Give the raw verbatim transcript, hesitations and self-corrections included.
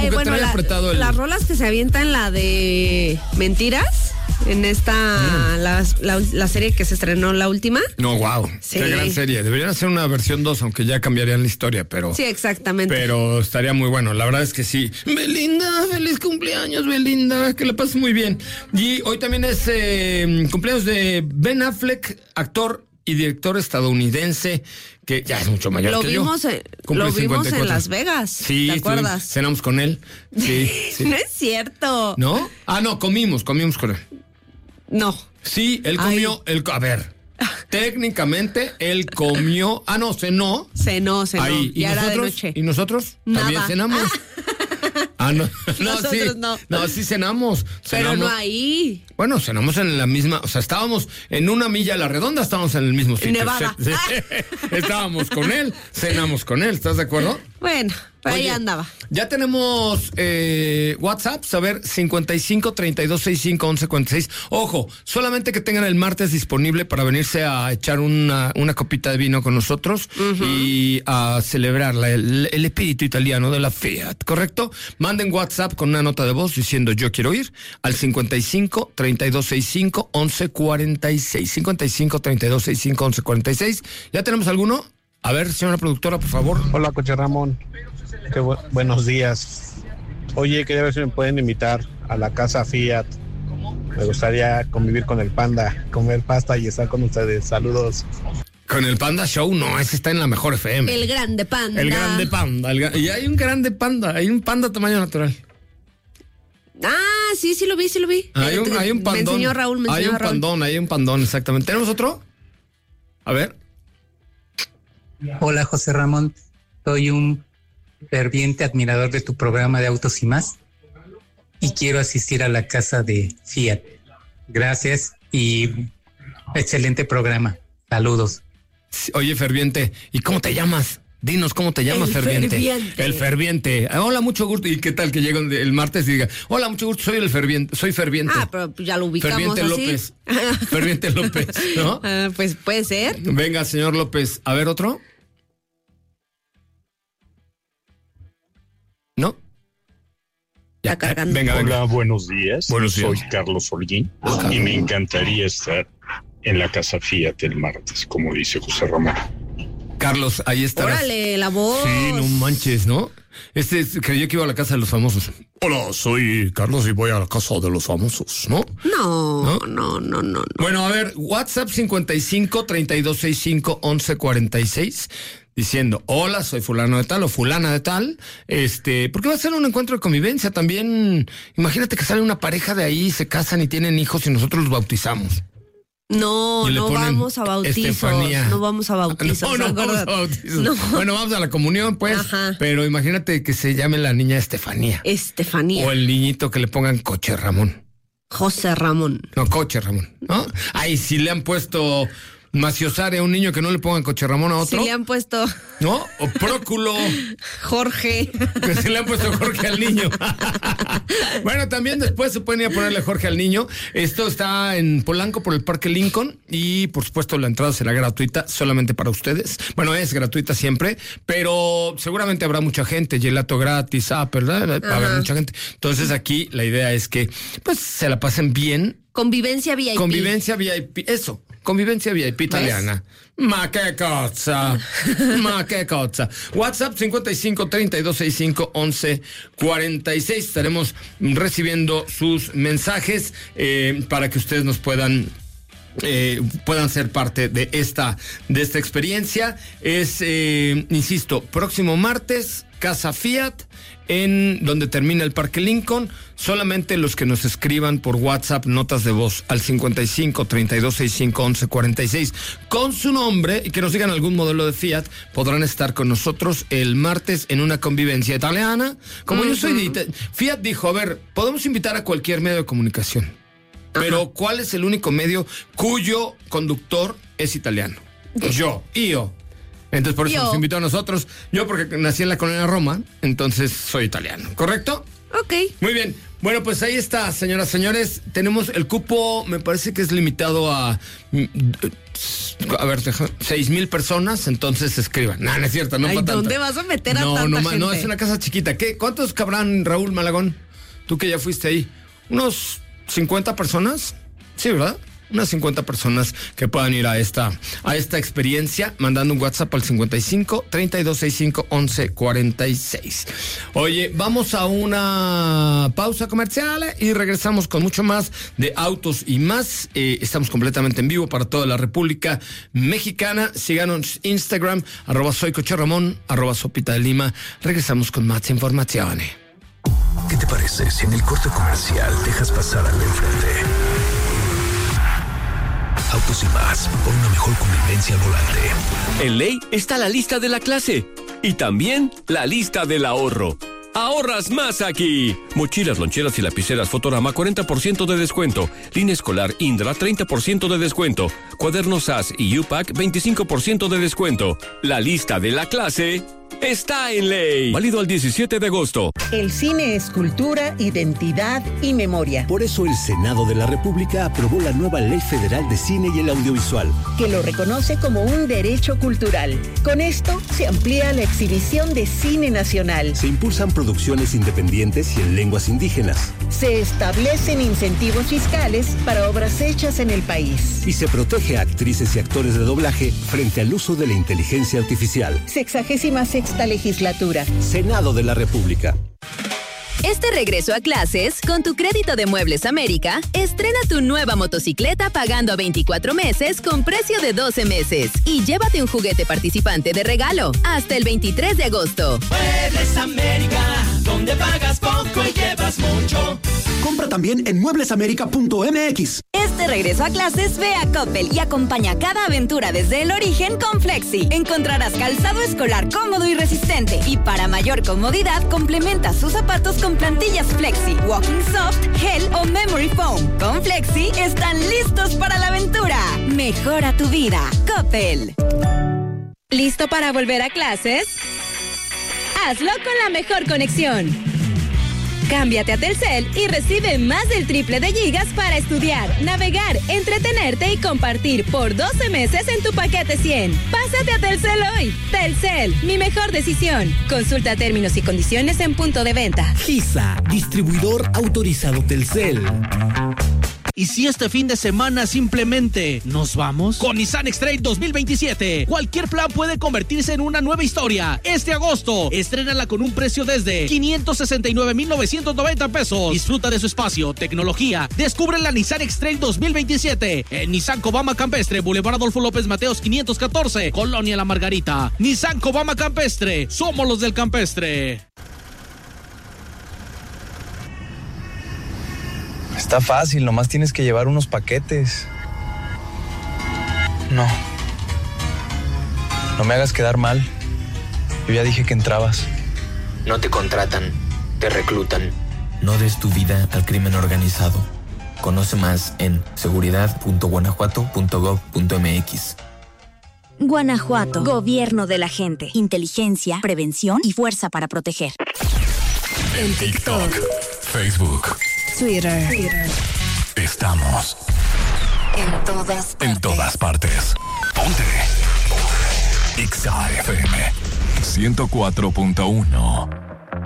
que bueno, trae la, apretado el... las rolas que se avientan en la de Mentiras, en esta, mm. la, la, la serie que se estrenó, la última. No, wow, sí. Qué gran serie. Deberían hacer una versión dos, aunque ya cambiarían la historia, pero... Sí, exactamente. Pero estaría muy bueno, la verdad es que sí. Belinda, feliz cumpleaños, Belinda, que la pases muy bien. Y hoy también es eh, cumpleaños de Ben Affleck, actor y director estadounidense, que ya es mucho mayor lo que vimos, yo. Eh, lo vimos en Las Vegas, sí, ¿te acuerdas? Cenamos con él. Sí, sí. No es cierto. ¿No? Ah, no, comimos, comimos con él. No. Sí, él comió, él, a ver, técnicamente él comió, ah, no, cenó. Cenó, cenó, ahí. ¿Y ya era de nosotros? noche. ¿Y nosotros? Nada. También cenamos. Ah, no, no, Nosotros sí. no. No, sí cenamos, cenamos. Pero no ahí. Bueno, cenamos en la misma, o sea, estábamos en una milla a la redonda, estábamos en el mismo sitio. Nevada. Sí, estábamos con él, cenamos con él, ¿estás de acuerdo? Bueno, por ahí Oye, andaba. Ya tenemos eh, WhatsApp, a ver, cincuenta y cinco, treinta y dos, sesenta y cinco, once, cuarenta y seis. Ojo, solamente que tengan el martes disponible para venirse a echar una, una copita de vino con nosotros uh-huh. y a celebrar la, el, el espíritu italiano de la Fiat, ¿correcto? Manden WhatsApp con una nota de voz diciendo yo quiero ir al cincuenta y cinco, treinta y dos, sesenta y cinco, once, cuarenta y seis. cincuenta y cinco, treinta y dos, sesenta y cinco, once, cuarenta y seis. ¿Ya tenemos alguno? A ver, señora productora, por favor. Hola, Coche Ramón. Qué bu- buenos días. Oye, quería ver si me pueden invitar a la casa Fiat. Me gustaría convivir con el Panda, comer pasta y estar con ustedes. Saludos. Con el Panda Show, no, ese está en la Mejor F M. El Grande Panda. El Grande Panda. El, y hay un Grande Panda, hay un panda tamaño natural. Ah, sí, sí lo vi, sí lo vi. Hay un, hay un pandón. Me enseñó Raúl, me enseñó Hay un Raúl. pandón, hay un pandón, exactamente. ¿Tenemos otro? A ver. Hola, José Ramón. Soy un ferviente admirador de tu programa de Autos y Más y quiero asistir a la casa de Fiat. Gracias y excelente programa. Saludos. Oye, ferviente, ¿y cómo te llamas? Dinos cómo te llamas, el ferviente. ferviente. El ferviente. Hola, mucho gusto. ¿Y qué tal que llegan el martes y diga, hola, mucho gusto, soy el ferviente, soy ferviente. Ah, pero ya lo ubicamos Ferviente así. López. Ferviente López, ¿no? Ah, pues puede ser. Venga, señor López. A ver, ¿otro? ¿No? Ya, Está cargando. Venga, venga. Hola, buenos días. Buenos días. Soy Carlos Holguín y me encantaría estar en la casa Fiat el martes, como dice José Ramón. Carlos, ahí estarás. Órale, la voz. Sí, no manches, ¿no? Este es- creyó que iba a la casa de los famosos. Hola, soy Carlos y voy a la casa de los famosos, ¿no? No, ¿No? no, no, no, no. Bueno, a ver, WhatsApp cincuenta y cinco, treinta y dos, sesenta y cinco, once, cuarenta y seis, diciendo, hola, soy fulano de tal o fulana de tal, este, porque va a ser un encuentro de convivencia también. Imagínate que sale una pareja de ahí, se casan y tienen hijos y nosotros los bautizamos. No, Y le no ponen vamos a bautizos. Estefanía. No vamos a bautizos. No, no vamos acuérdate. a bautizos. No. Bueno, vamos a la comunión, pues. Ajá. Pero imagínate que se llame la niña Estefanía. Estefanía. O el niñito que le pongan Coche Ramón. José Ramón. No, Coche Ramón, ¿no? Ay, si le han puesto Maciosare a un niño, que no le pongan Coche Ramón a otro. Si le han puesto ¿No? O Próculo. Jorge. Que se le han puesto Jorge al niño. Bueno, también después se pueden ir a ponerle Jorge al niño. Esto está en Polanco por el Parque Lincoln y por supuesto la entrada será gratuita solamente para ustedes. Bueno, es gratuita siempre, pero seguramente habrá mucha gente, gelato gratis, ah, ¿verdad? Va a haber mucha gente. Entonces aquí la idea es que pues se la pasen bien. Convivencia V I P. Convivencia V I P, eso, convivencia V I P italiana. Ma che cosa, ma che cosa. WhatsApp cincuenta y cinco, treinta y dos, sesenta y cinco, once, cuarenta y seis. Estaremos recibiendo sus mensajes eh, para que ustedes nos puedan eh, puedan ser parte de esta de esta experiencia. Es, eh, insisto, próximo martes, Casa Fiat, en donde termina el Parque Lincoln. Solamente los que nos escriban por WhatsApp notas de voz al cincuenta y cinco, treinta y dos, sesenta y cinco, once, cuarenta y seis con su nombre y que nos digan algún modelo de Fiat podrán estar con nosotros el martes en una convivencia italiana. Como uh-huh. yo soy de Ita- Fiat dijo, a ver, podemos invitar a cualquier medio de comunicación, pero uh-huh. ¿cuál es el único medio cuyo conductor es italiano? Yo, io. Entonces por eso Yo. nos invitó a nosotros. Yo porque nací en la colonia Roma, entonces soy italiano, ¿correcto? Ok. Muy bien. Bueno, pues ahí está, señoras, señores. Tenemos el cupo, me parece que es limitado a... A ver, seis mil personas, entonces escriban. No, no es cierto, no Ay, para ¿dónde tanto. vas a meter a no, tanta no, gente? No, es una casa chiquita. ¿Qué? ¿Cuántos cabrán, Raúl Malagón? Tú que ya fuiste ahí. ¿Unos cincuenta personas? Sí, ¿verdad? Unas cincuenta personas que puedan ir a esta, a esta experiencia, mandando un WhatsApp al cincuenta y cinco, treinta y dos sesenta y cinco, once cuarenta y seis. Oye, vamos a una pausa comercial y regresamos con mucho más de Autos y Más. Eh, estamos completamente en vivo para toda la República Mexicana. Síganos Instagram, arroba soy Coche Ramón, arroba Sopita de Lima. Regresamos con más información. ¿Qué te parece si en el corte comercial dejas pasar al de enfrente? Autos y Más, por una mejor convivencia al volante. En Ley está la lista de la clase y también la lista del ahorro. ¡Ahorras más aquí! Mochilas, loncheras y lapiceras Fotorama, cuarenta por ciento de descuento. Línea escolar Indra, treinta por ciento de descuento. Cuadernos A S y U P A C, veinticinco por ciento de descuento. La lista de la clase está en Ley. Válido al diecisiete de agosto. El cine es cultura, identidad y memoria. Por eso el Senado de la República aprobó la nueva Ley Federal de Cine y el Audiovisual, que lo reconoce como un derecho cultural. Con esto se amplía la exhibición de cine nacional. Se impulsan producciones independientes y en lenguas indígenas. Se establecen incentivos fiscales para obras hechas en el país. Y se protege a actrices y actores de doblaje frente al uso de la inteligencia artificial. Sexagésima sexta legislatura. Senado de la República. Este regreso a clases, con tu crédito de Muebles América, estrena tu nueva motocicleta pagando a veinticuatro meses con precio de doce meses y llévate un juguete participante de regalo hasta el veintitrés de agosto. Muebles América, donde pagas poco y llevas mucho. Compra también en mueblesamerica punto m x. Este regreso a clases, ve a Coppel y acompaña cada aventura desde el origen con Flexi. Encontrarás calzado escolar cómodo y resistente y para mayor comodidad complementa sus zapatos con plantillas Flexi, Walking Soft, Gel o Memory Foam. Con Flexi están listos para la aventura. Mejora tu vida. Coppel. ¿Listo para volver a clases? Hazlo con la mejor conexión. Cámbiate a Telcel y recibe más del triple de gigas para estudiar, navegar, entretenerte y compartir por doce meses en tu paquete cien. Pásate a Telcel hoy. Telcel, mi mejor decisión. Consulta términos y condiciones en punto de venta. GISA, distribuidor autorizado Telcel. ¿Y si este fin de semana simplemente nos vamos? Con Nissan X-Trail dos mil veintisiete, cualquier plan puede convertirse en una nueva historia. Este agosto, estrénala con un precio desde quinientos sesenta y nueve mil novecientos noventa pesos. Disfruta de su espacio, tecnología. Descubre la Nissan X-Trail dos mil veintisiete en Nissan Cobama Campestre, Boulevard Adolfo López Mateos quinientos catorce, Colonia La Margarita. Nissan Cobama Campestre, somos los del campestre. Está fácil, nomás tienes que llevar unos paquetes. No. No me hagas quedar mal. Yo ya dije que entrabas. No te contratan, te reclutan. No des tu vida al crimen organizado. Conoce más en seguridad punto guanajuato punto gob punto m x. Guanajuato, gobierno de la gente. Inteligencia, prevención y fuerza para proteger. En TikTok, Facebook, Twitter. Twitter. Estamos en todas partes. En todas partes. Ponte X A F M ciento cuatro punto uno.